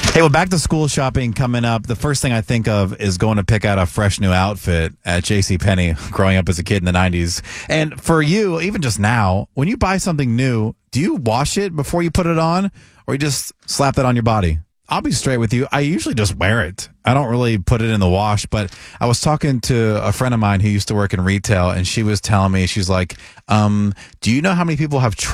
Hey, well, back to school shopping coming up. The first thing I think of is going to pick out a fresh new outfit at JCPenney growing up as a kid in the 90s. And for you, even just now, when you buy something new, do you wash it before you put it on or you just slap that on your body? I'll be straight with you. I usually just wear it. I don't really put it in the wash, but I was talking to a friend of mine who used to work in retail, and she was telling me, she's like, do you know how many people have